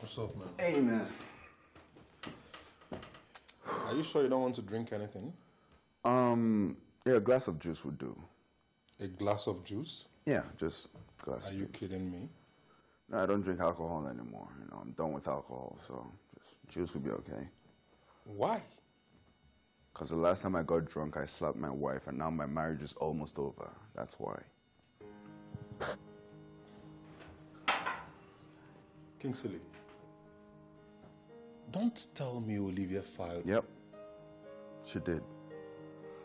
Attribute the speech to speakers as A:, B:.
A: What's up, man?
B: Hey, man.
A: Are you sure you don't want to drink anything?
B: Yeah, a glass of juice would do.
A: A glass of juice?
B: Yeah, just a glass.
A: Are you kidding me?
B: No, I don't drink alcohol anymore. You know, I'm done with alcohol, so just juice would be okay.
A: Why?
B: Because the last time I got drunk, I slapped my wife, and now my marriage is almost over. That's why.
A: Kingsley, don't tell me Olivia filed.
B: Yep, she did.